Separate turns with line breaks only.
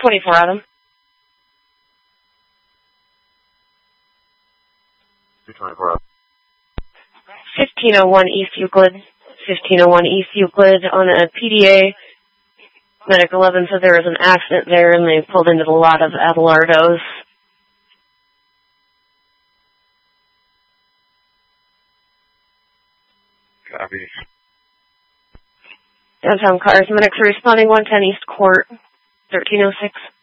224, Adam.
224.
1501 East Euclid. 1501 East Euclid on a PDA. Medic 11 said there was an accident there and they pulled into the lot of Adelardo's.
Copy.
Downtown cars. Medics are responding 110 East Court. 1306.